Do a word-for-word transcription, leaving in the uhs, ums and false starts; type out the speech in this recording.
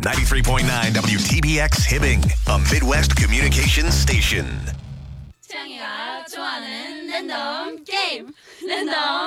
ninety-three point nine W T B X Hibbing, a Midwest communications station. 태양이가 좋아하는 랜덤 게임 랜덤